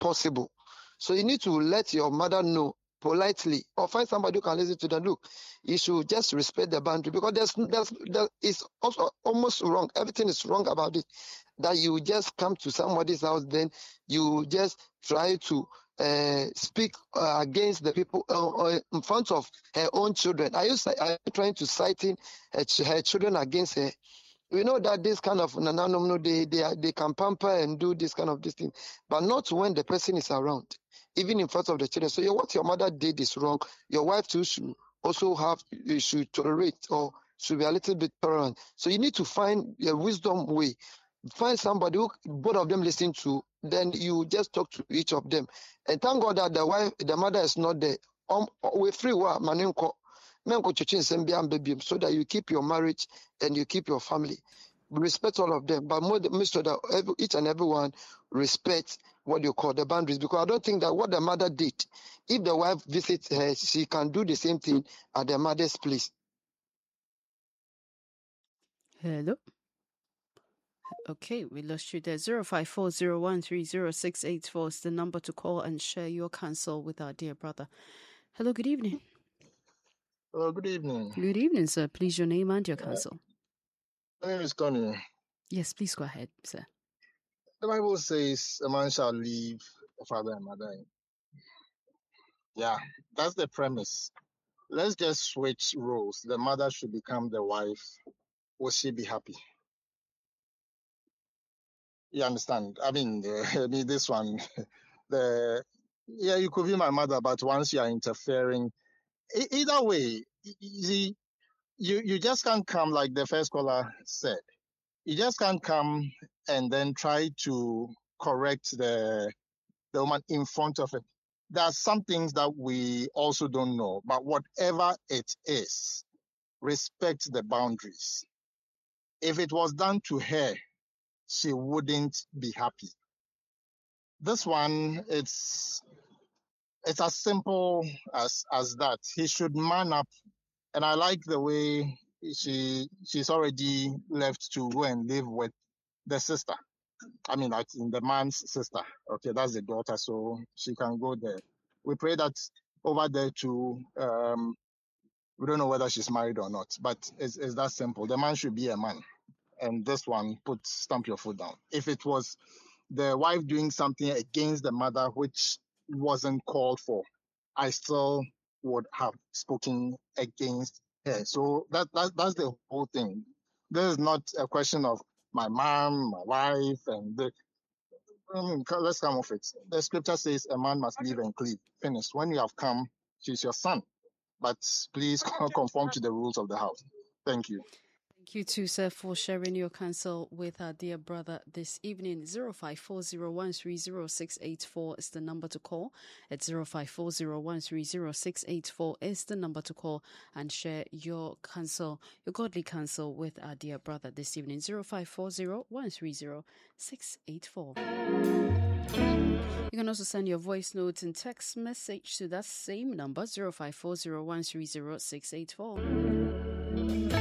possible. So you need to let your mother know politely, or find somebody who can listen to them. Look, you should just respect the boundary, because it's also almost wrong. Everything is wrong about it. That you just come to somebody's house, then you just try to speak against the people in front of her own children. Are you trying to citing her children against her? We know that this kind of they can pamper and do this kind of this thing, but not when the person is around, even in front of the children. So what your mother did is wrong. Your wife too should also should tolerate, or should be a little bit tolerant. So you need to find a wisdom way. Find somebody who both of them listen to. Then you just talk to each of them, and thank God that the mother is not there. We free so that you keep your marriage and you keep your family. Respect all of them, but make sure that each and everyone respect what you call the boundaries, because I don't think that what the mother did, if the wife visits her, she can do the same thing at the mother's place. Hello. Okay, we lost you there. 0540130684 is the number to call and share your counsel with our dear brother. Hello, good evening. Hello, good evening. Good evening, sir. Please, your name and your counsel. My name is Connie. Yes, please go ahead, sir. The Bible says a man shall leave a father and mother. Yeah, that's the premise. Let's just switch roles. The mother should become the wife. Will she be happy? You understand? I mean, this one, you could be my mother, but once you are interfering, either way, you just can't come, like the first caller said. You just can't come and then try to correct the woman in front of it. There are some things that we also don't know, but whatever it is, respect the boundaries. If it was done to her, she wouldn't be happy. This one, it's as simple as that. He should man up, and I like the way she's already left to go and live with the sister. I mean, like in the man's sister. Okay, that's the daughter, so she can go there. We pray that over there too. We don't know whether she's married or not, but it's that simple. The man should be a man, and this one, stamp your foot down. If it was the wife doing something against the mother which wasn't called for, I still would have spoken against her. So that's the whole thing. This is not a question of my mom, my wife, and let's come off it. The scripture says a man must live and cleave. Finished. When you have come, she's your son. But please conform to the rules of the house. Thank you. Thank you too, sir, for sharing your counsel with our dear brother this evening. 0540130684 is the number to call. It's 0540130684 is the number to call and share your counsel, your godly counsel with our dear brother this evening. 0540130684. You can also send your voice notes and text message to that same number, 0540130684.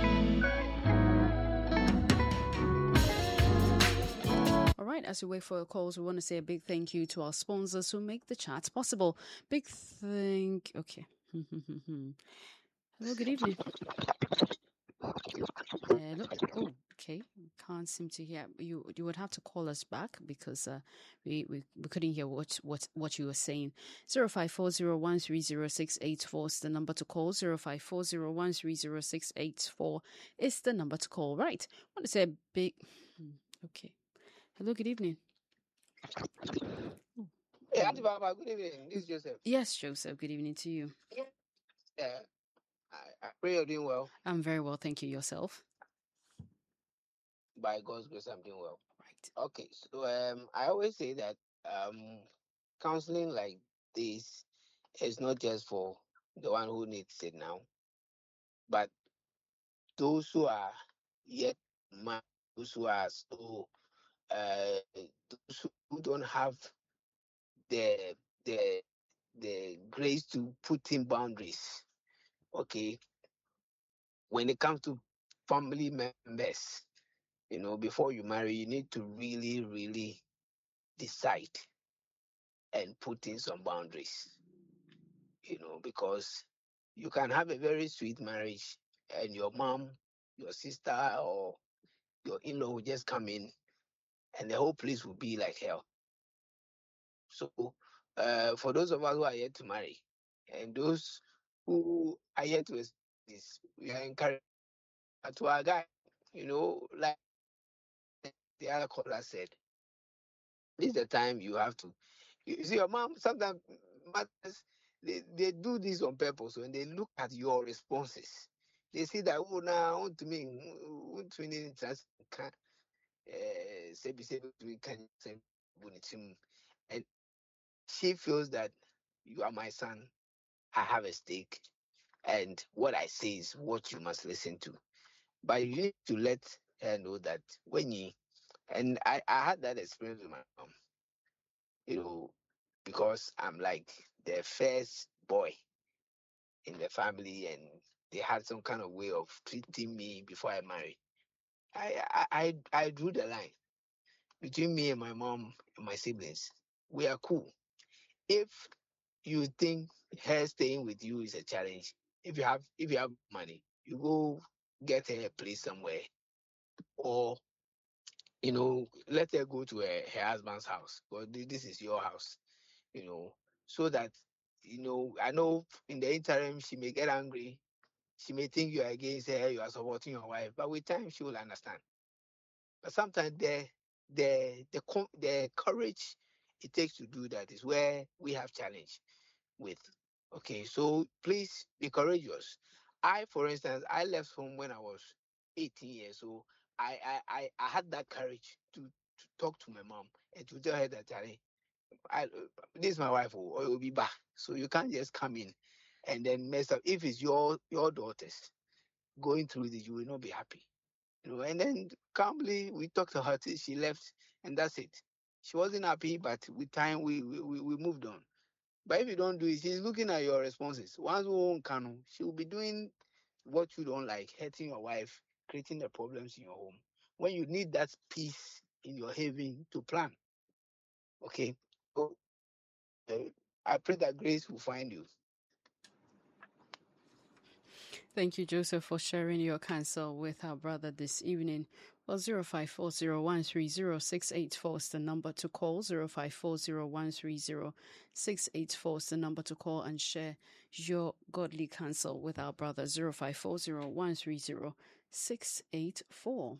All right, as we wait for your calls, we want to say a big thank you to our sponsors who make the chat possible. Okay. Hello, good evening. Hello. Oh, okay. Can't seem to hear you. You would have to call us back because we couldn't hear what you were saying. 0540130684 is the number to call. 0540130684 is the number to call. Right. I want to say a big. Okay. Hello, good evening. Hey, Auntie Baba, good evening. This is Joseph. Yes, Joseph. Good evening to you. I pray you're doing well. I'm very well, thank you. Yourself? By God's grace, I'm doing well. Right. Okay, so I always say that counseling like this is not just for the one who needs it now, but those who are yet married, those who are so those who don't have the grace to put in boundaries. Okay, when it comes to family members, before you marry, you need to really, really decide and putting some boundaries, because you can have a very sweet marriage and your mom, your sister, or your in-law will just come in and the whole place will be like hell. So for those of us who are yet to marry and those who are yet to this, we are encouraged to our guy, like the other caller said, this is the time you have to. You see, your mom sometimes mothers they do this on purpose. When they look at your responses, they see that now to me, and she feels that you are my son. I have a stake, and what I say is what you must listen to. But you need to let her know that and I had that experience with my mom, because I'm like the first boy in the family, and they had some kind of way of treating me before I married. I drew the line between me and my mom and my siblings. We are cool. If you think her staying with you is a challenge, if you have money, you go get her a place somewhere, or let her go to her husband's house, or this is your house, so that I know in the interim she may get angry, she may think you are against her, you are supporting your wife, but with time she will understand. But sometimes the courage it takes to do that is where we have challenge with. Okay, so please be courageous. For instance, I left home when I was 18 years old. I had that courage to talk to my mom and to tell her that this is my wife, or it will be back. So you can't just come in and then mess up. If it's your daughters going through this, you will not be happy. And then calmly we talked to her till she left, and that's it. She wasn't happy, but with time we moved on. But if you don't do it, she's looking at your responses. Once we won't canon, she will be doing what you don't like, hurting your wife, creating the problems in your home. When you need that peace in your haven to plan. Okay. So I pray that grace will find you. Thank you, Joseph, for sharing your counsel with our brother this evening. Well, 0540-130-684 is the number to call. 0540-130-684 is the number to call and share your godly counsel with our brother. 0540-130-684.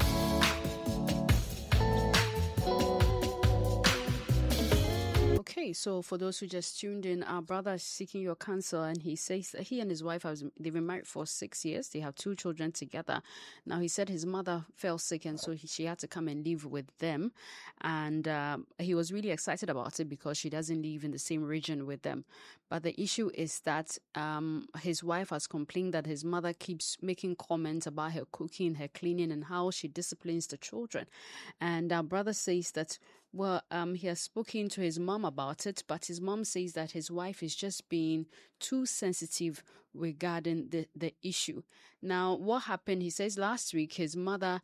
Okay, so for those who just tuned in, our brother is seeking your counsel, and he says that he and his wife they've been married for 6 years. They have 2 children together. Now, he said his mother fell sick, and so she had to come and live with them. And he was really excited about it because she doesn't live in the same region with them. But the issue is that his wife has complained that his mother keeps making comments about her cooking, her cleaning, and how she disciplines the children. And our brother says that, well, he has spoken to his mom about it, but his mom says that his wife is just being too sensitive regarding the issue. Now, what happened? He says last week his mother,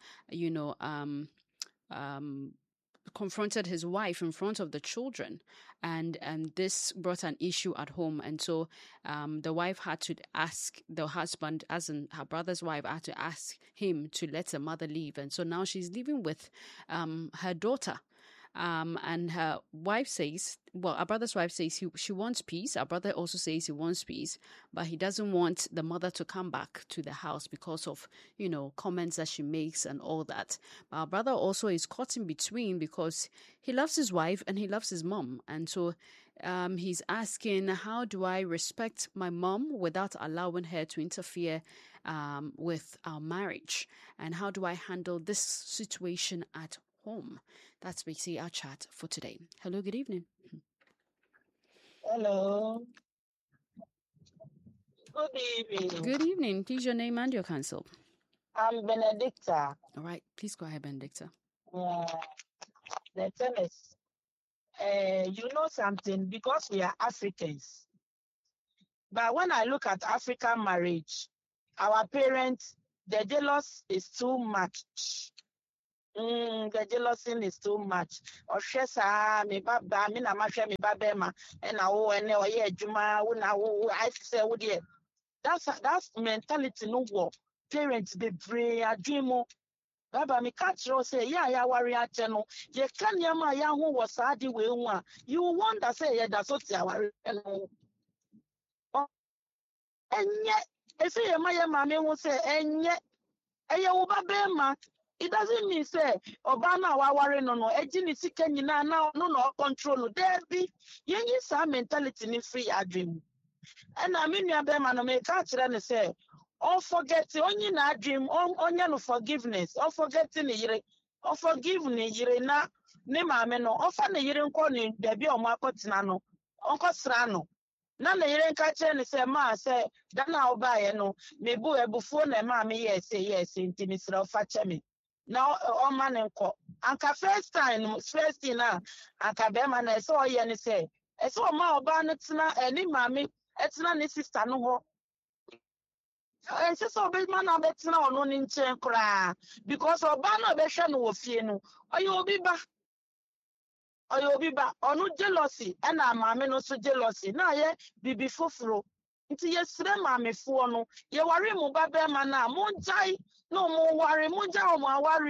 confronted his wife in front of the children, and this brought an issue at home. And so the wife had to ask the husband, as in her brother's wife, had to ask him to let the mother leave. And so now she's living with her daughter. And her wife says, well, our brother's wife says she wants peace. Our brother also says he wants peace, but he doesn't want the mother to come back to the house because of, comments that she makes and all that. But our brother also is caught in between because he loves his wife and he loves his mom. And so he's asking, how do I respect my mom without allowing her to interfere with our marriage? And how do I handle this situation at home? That's basically our chat for today. Hello, good evening. Hello. Good evening. Good evening. Please, your name and your counsel. I'm Benedicta. All right. Please go ahead, Benedicta. The thing is, you know something, because we are Africans. But when I look at African marriage, our parents, the jealous is too much. The jealousy is too much. Or shesa me baba, me na masha me babema, and I juma, I say, oh dear. That's mentality no war. Parents be pray a dream. Baba me catch you say, yeah, worry at channel. Ye can yama yahu was sadi we one. You wonder say, yeah, that's what you worry. And yet, if you my mammy will say, and yet, Bema. It doesn't mean say Obama wa worry no ejini sika nyina na no control no there be yenyi sa mentality ni free dream. And I mean ya Bema no me ka kire ne say all forget onye na dream onye no forgiveness all forget ni yire all forgive ni yire na ne maame no ofa ne yire nko ni da bi o ma akotina no onko sra no na na yire nka kire ne say ma say da na obaye no me bu ebufuo na ma me yes nti ni sra ofa che me na o man nko anka first thing na anka be ma na so ye ne say so ma oba no tena ani maame etina ne sister no ho so be man na be tena ono ni nchen kra because oba na be hwe no wo fie no oyo ba onu jealousy and maame no so jealousy na ye bibi foforo nti ye sire maame fo no ye ware mu ba be ma na mo jai no mo ware mo jai o mo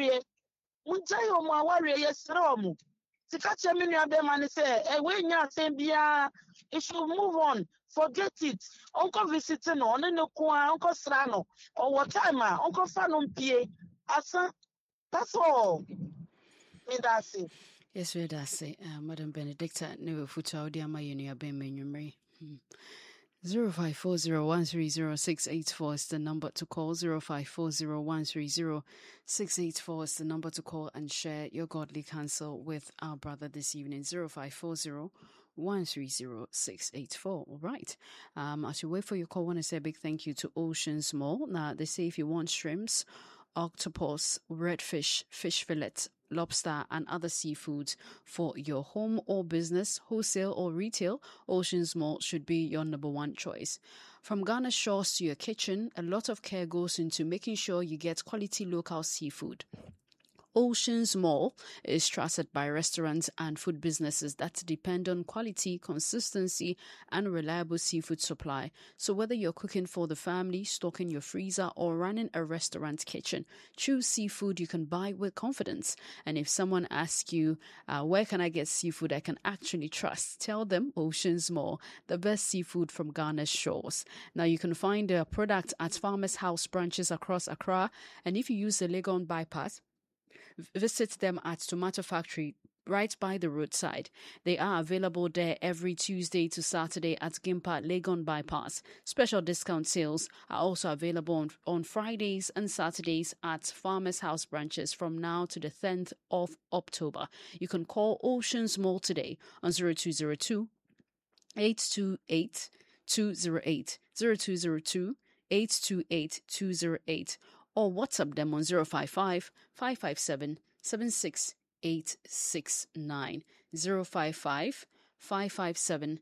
aware ye sire o mo tika che me nua be ma ne say we nya asem bia it should move on forget it onko visit no ne ko onko sra no or what time onko fa no mpie asa that's all me that's it. Yes, we does say, Madam Benedicta, never foot out the Ama Unia Ben 0540130684 is the number to call. 0540130684 is the number to call and share your godly counsel with our brother this evening. 0540130684. All right. As you wait for your call, I want to say a big thank you to Oceans Mall. Now, they say if you want shrimps, octopus, redfish, fish fillet, lobster, and other seafoods for your home or business, wholesale or retail, Oceans Mall should be your number one choice. From Ghana's shores to your kitchen, a lot of care goes into making sure you get quality local seafood. Oceans Mall is trusted by restaurants and food businesses that depend on quality, consistency, and reliable seafood supply. So whether you're cooking for the family, stocking your freezer, or running a restaurant kitchen, choose seafood you can buy with confidence. And if someone asks you, where can I get seafood I can actually trust? Tell them Oceans Mall, the best seafood from Ghana's shores. Now you can find their product at Farmers House branches across Accra. And if you use the Legon bypass, visit them at Tomato Factory right by the roadside. They are available there every Tuesday to Saturday at Gimpa Legon Bypass. Special discount sales are also available on Fridays and Saturdays at Farmers House branches from now to the 10th of October. You can call Oceans Mall today on 0202 828 208 0202 828 208 or WhatsApp them on 055 557 76869 055 557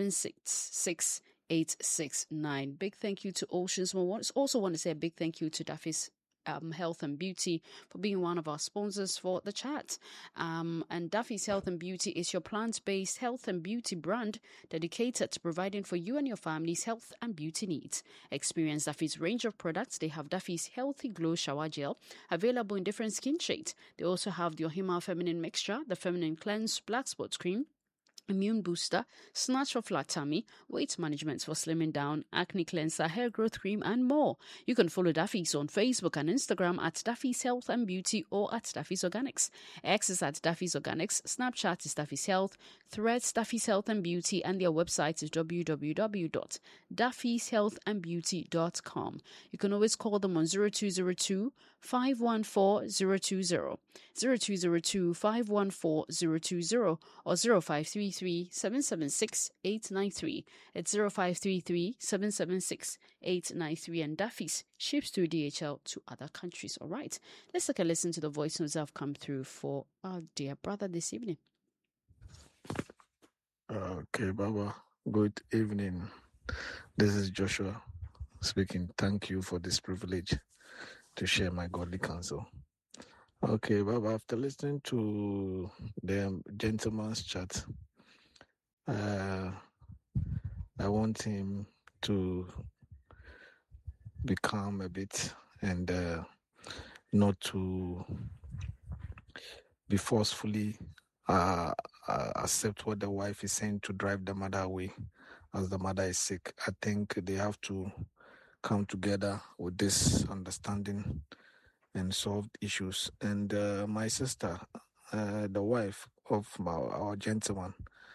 76869. Big thank you to Oceans Mall. Also want to say a big thank you to Duffy's Health and Beauty for being one of our sponsors for the chat. And Duffy's Health and Beauty is your plant-based health and beauty brand dedicated to providing for you and your family's health and beauty needs. Experience Duffy's range of products. They have Duffy's Healthy Glow Shower Gel available in different skin shades. They also have the Ohima Feminine Mixture, the Feminine Cleanse Black Spot Cream, Immune Booster, Snatch for Flat Tummy, Weight Management for Slimming Down, Acne Cleanser, Hair Growth Cream, and more. You can follow Duffy's on Facebook and Instagram at Duffy's Health and Beauty or at Duffy's Organics. X is at Duffy's Organics, Snapchat is Duffy's Health, Threads Duffy's Health and Beauty, and their website is www.duffyshealthandbeauty.com. You can always call them on 0202 514 020, 0202 514 020, or 0533 776 893. It's 0533 776 893. And Duffy's ships through DHL to other countries. All right, let's take a listen to the voice notes that have come through for our dear brother this evening. Okay, Baba. Good evening. This is Joshua speaking. Thank you for this privilege to share my godly counsel. Okay, Baba, after listening to the gentleman's chat, I want him to be calm a bit and not to be forcefully accept what the wife is saying to drive the mother away as the mother is sick. I think they have to come together with this understanding and solve issues. And my sister, the wife of our gentleman,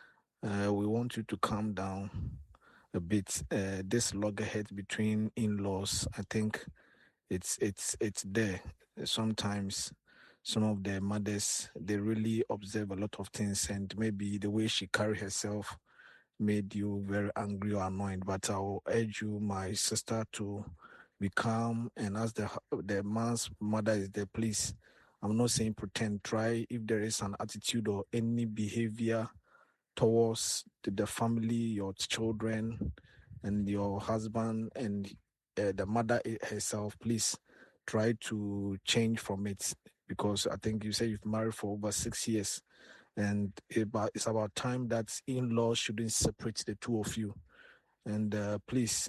we want you to calm down a bit. This loggerhead between in-laws, I think it's there. Sometimes some of the mothers, they really observe a lot of things, and maybe the way she carry herself made you very angry or annoyed. But I'll urge you, my sister, to be calm, and as the man's mother is there, please, I'm not saying pretend, try if there is an attitude or any behavior towards the family, your children, and your husband, and the mother herself, please try to change from it, because I think you say you've married for over 6 years, and it's about time that in-laws shouldn't separate the two of you. And please,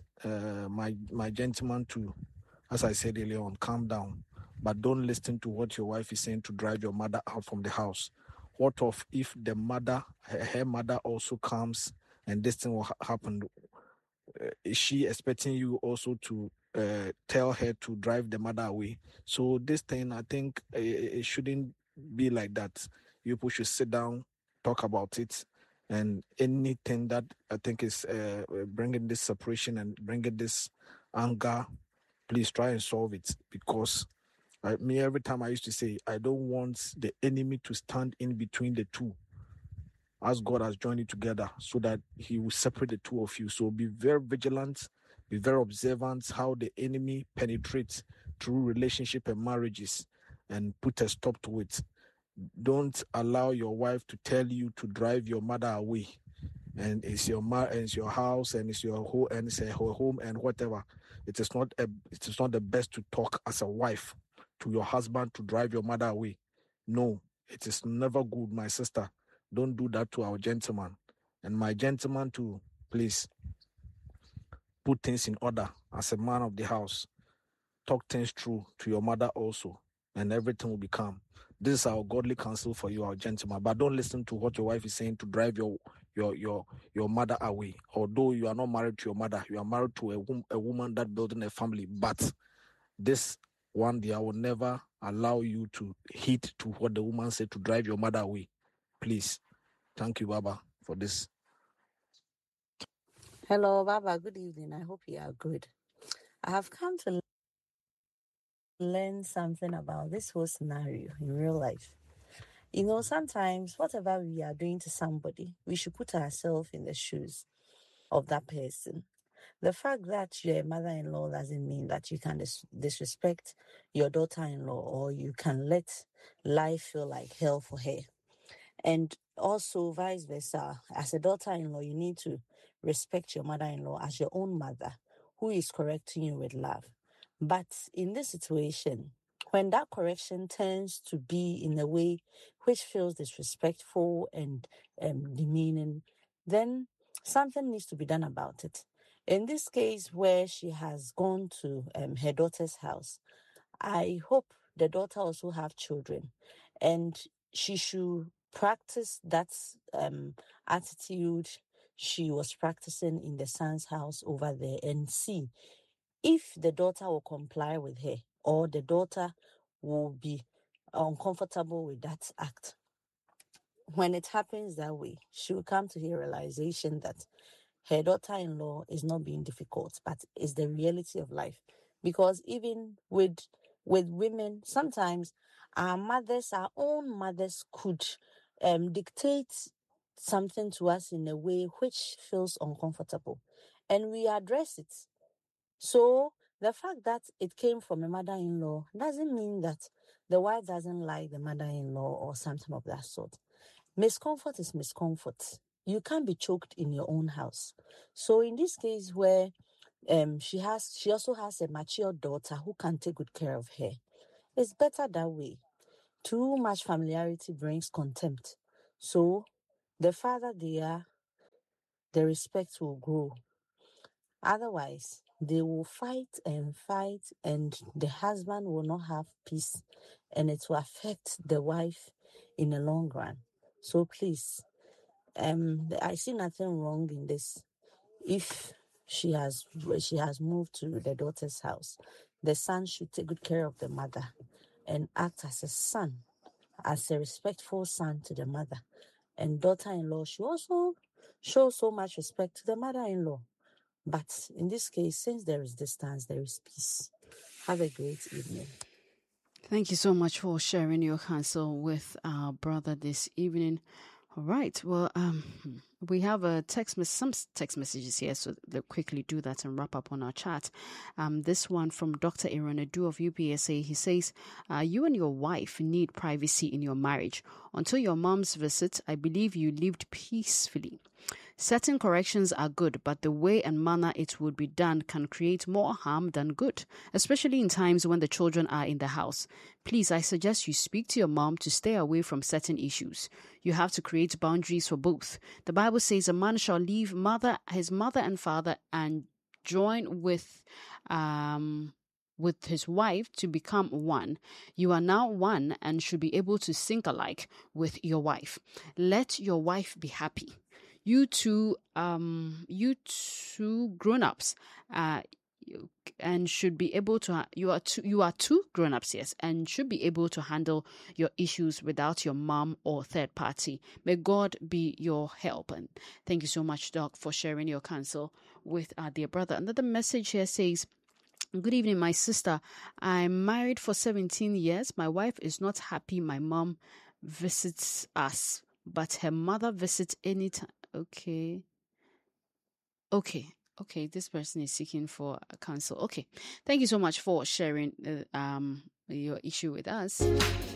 my gentleman, too, as I said earlier on, calm down, but don't listen to what your wife is saying to drive your mother out from the house. What of if the mother, her mother also comes and this thing will happen? Is she expecting you also to tell her to drive the mother away? So this thing, I think it shouldn't be like that. You people should sit down, talk about it, and anything that I think is bringing this separation and bringing this anger, please try and solve it, because me, every time I used to say, I don't want the enemy to stand in between the two, as God has joined it together, so that he will separate the two of you. So be very vigilant, be very observant how the enemy penetrates through relationship and marriages, and put a stop to it. Don't allow your wife to tell you to drive your mother away, and it's your it's your house, and it's your home, and it's her home, and whatever. It is not the best to talk as a wife to your husband to drive your mother away. No, it is never good, my sister. Don't do that to our gentleman. And my gentleman too, please put things in order as a man of the house. Talk things through to your mother also, and everything will be calm. This is our godly counsel for you, our gentleman. But don't listen to what your wife is saying to drive your mother away. Although you are not married to your mother, you are married to a woman that building a family. But this one day, I will never allow you to heed to what the woman said to drive your mother away. Please. Thank you, Baba, for this. Hello, Baba. Good evening. I hope you are good. I have come to learn something about this whole scenario in real life. You know, sometimes whatever we are doing to somebody, we should put ourselves in the shoes of that person. The fact that you're a mother-in-law doesn't mean that you can disrespect your daughter-in-law, or you can let life feel like hell for her. And also vice versa. As a daughter-in-law, you need to respect your mother-in-law as your own mother, who is correcting you with love. But in this situation, when that correction tends to be in a way which feels disrespectful and demeaning, then something needs to be done about it. In this case, where she has gone to her daughter's house, I hope the daughter also have children, and she should practice that attitude she was practicing in the son's house over there, and see if the daughter will comply with her, or the daughter will be uncomfortable with that act. When it happens that way, she will come to the realization that her daughter-in-law is not being difficult, but it's the reality of life. Because even with women, sometimes our own mothers could dictate something to us in a way which feels uncomfortable, and we address it. So the fact that it came from a mother-in-law doesn't mean that the wife doesn't like the mother-in-law or something of that sort. Miscomfort is miscomfort. You can't be choked in your own house. So in this case where she also has a mature daughter who can take good care of her, it's better that way. Too much familiarity brings contempt. So the farther they are, the respect will grow. Otherwise, they will fight, and the husband will not have peace, and it will affect the wife in the long run. So please, I see nothing wrong in this. If she has moved to the daughter's house, the son should take good care of the mother and act as a son, as a respectful son to the mother. And daughter-in-law should also show so much respect to the mother-in-law. But in this case, since there is distance, there is peace. Have a great evening. Thank you so much for sharing your counsel with our brother this evening. All right. Well, we have some text messages here, so let's quickly do that and wrap up on our chat. This one from Dr. Aaron Adu of UPSA. He says, you and your wife need privacy in your marriage. Until your mom's visit, I believe you lived peacefully. Certain corrections are good, but the way and manner it would be done can create more harm than good, especially in times when the children are in the house. Please, I suggest you speak to your mom to stay away from certain issues. You have to create boundaries for both. The Bible says a man shall leave his mother and father and join with his wife to become one. You are now one and should be able to think alike with your wife. Let your wife be happy. You two grown-ups, and should be able to. You are two grown-ups, yes, and should be able to handle your issues without your mom or third party. May God be your help. And thank you so much, Doc, for sharing your counsel with our dear brother. Another message here says, good evening, my sister. I'm married for 17 years. My wife is not happy my mom visits us, but her mother visits anytime. Okay. This person is seeking for counsel. Okay. Thank you so much for sharing your issue with us.